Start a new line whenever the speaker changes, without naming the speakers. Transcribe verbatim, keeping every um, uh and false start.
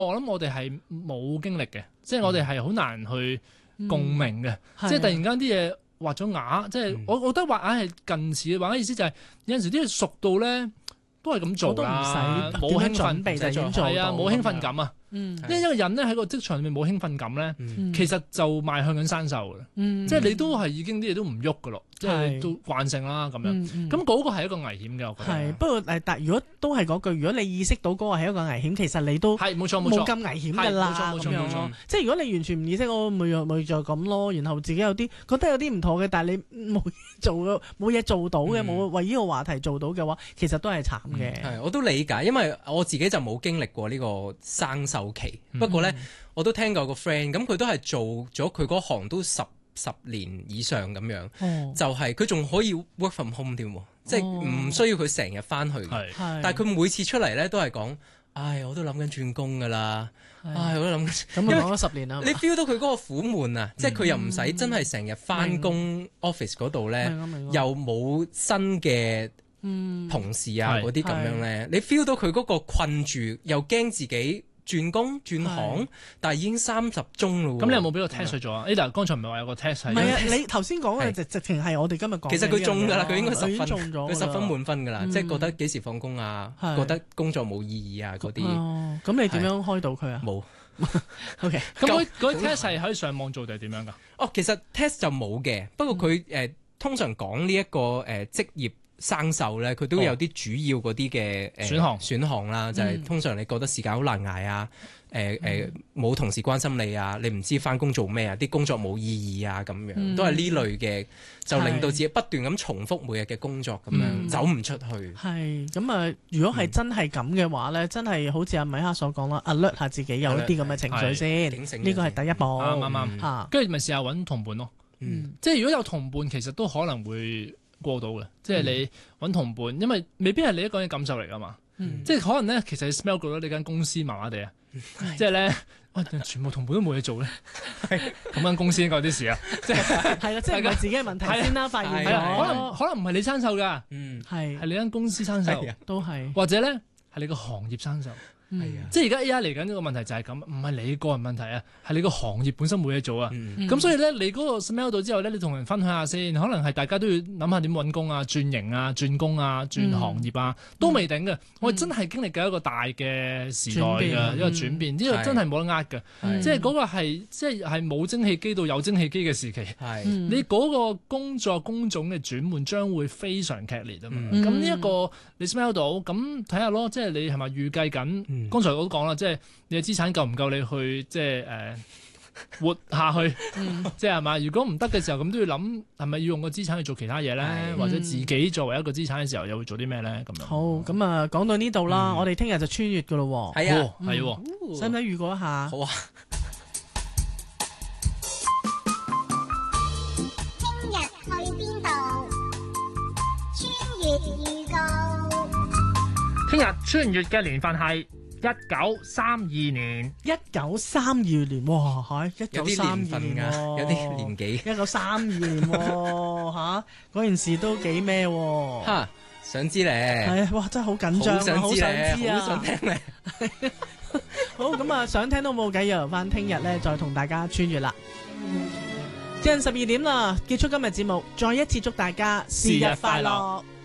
我諗我哋係冇經歷嘅，即係我哋係好難去共鳴嘅，
嗯、
即係突然間啲嘢畫咗啞，即係我我覺得畫啞係近似嘅，畫啞意思就係有陣時啲嘢熟到咧都係咁做啦，冇興奮
備就已經做到，
係啊，冇興奮感啊。
嗯，
因為一個人咧喺個職場裏面冇興奮感咧，
嗯、
其實就邁向緊生鏽嘅，
嗯、
即係你都係已經啲嘢都唔喐噶咯，即係都慣性啦咁樣。咁嗰個係一個危險嘅，我覺得。
係不過誒，但如果都係嗰句，如果你意識到嗰個係一個危險，其實你都
係冇錯冇錯
冇咁危險㗎啦。
冇錯冇錯冇錯。
即係如果你完全唔意識，我咪咪就咁咯。然後自己有啲覺得有啲唔妥嘅，但係你冇做冇嘢做到嘅，冇、嗯、為呢個話題做到嘅話，其實都係慘嘅。
係、嗯，我都理解，因為我自己就冇經歷過呢個生鏽期，嗯、不過咧，嗯、我都聽過個 friend，咁佢都係做咗佢嗰行都十十年以上咁樣，哦、就係佢仲可以 work from home 添，哦、即係唔需要佢成日翻去。係，但係佢每次出嚟咧都係講，唉，我都諗緊轉工噶啦，唉，我都諗緊。咁講咗十年啦，你 feel 到佢嗰個苦悶啊，嗯、即係佢又唔使真係成日翻工 office 嗰度咧，又冇新嘅同事啊嗰啲咁樣咧，你 feel 到佢嗰個困住，又驚自己轉工轉行，但係已經三十鐘咯。咁你有冇俾個 test 佢做啊？Ada 剛才唔係話有個 test 係？唔係啊，你頭先講嘅直直情係我哋今日講。其實佢中㗎啦，佢應該十分，佢十分滿分㗎啦，即係覺得幾時放工啊，覺得工作冇意義啊嗰啲。哦，咁你點樣開到佢啊？冇。OK，咁嗰嗰啲 test 係可以上網做定係點樣㗎？哦，其實 test 就冇嘅，不過佢誒通常講呢一個誒職業生鏽咧，佢都有啲主要嗰啲嘅誒選項選項啦，就係、是、通常你覺得時間好難捱啊，誒誒冇同事關心你啊，你唔知返工做咩啊，啲工作冇意義啊咁樣，嗯、都係呢類嘅，就令到自己不斷咁重複每日嘅工作咁樣，嗯、走唔出去。係咁啊！如果係真係咁嘅話咧，嗯、真係好似阿米克所講啦 ，alert 下自己有一啲咁嘅情緒先，呢個係第一步。啱啱啱嚇，跟住咪試下揾同伴咯。嗯，即係如果有同伴，其實都可能會過到嘅，即係你揾同伴，因為未必係你一個人嘅感受嚟噶嘛，嗯、即係可能咧，其實你 smell 過咗你間公司麻麻地啊，嗯、即係咧，哇，全部同伴都冇嘢做咧，咁間公司應該有啲事啊，即係係啦，即係自己嘅問題先啦，發現咗，可能可能唔係你生鏽噶，嗯，係係你間公司生鏽，都係，或者咧係你個行業生鏽。係啊，即係而家 A I 嚟緊呢個問題就係咁，唔係你個人問題啊，係你個行業本身冇嘢做啊。咁、嗯、所以咧，你嗰個 smell 到之後咧，你同人分享下先，可能係大家都要諗下點揾工啊、轉型啊、轉工啊、轉行業啊，嗯、都未定嘅。嗯、我哋真係經歷緊一個大嘅時代嘅一個轉變，呢、嗯、個真係冇得呃嘅。嗯、即係嗰個係即係係冇蒸汽機到有蒸汽機嘅時期。嗯、你嗰個工作工種嘅轉換將會非常劇烈啊嘛。咁呢一個你 smell 到，咁睇下咯，即係你係咪預計緊？嗯剛才我都講啦，即係你嘅資產夠唔夠你去即係誒、呃、活下去，即係係嘛？如果唔得嘅時候，咁都要諗係咪要用個資產去做其他嘢咧，嗯、或者自己作為一個資產嘅時候又會做啲咩咧？咁樣好咁啊，講到呢度啦，嗯、我哋聽日就穿越噶咯，係啊，係，使唔使預告一下？好啊。
聽日去邊度？穿越預告。
聽日穿越嘅年份係一九三二年，
一九三二年，哇，係一九三二年，
有啲年紀，
一九三二年，吓嗰件事都幾咩？
吓，想知咧？係
哇，真係好緊張，好想知啊，
好想聽咧。
好咁啊，想聽都冇計，由翻聽日咧再同大家穿越啦。近十二點啦，結束今日節目，再一次祝大家是日快樂。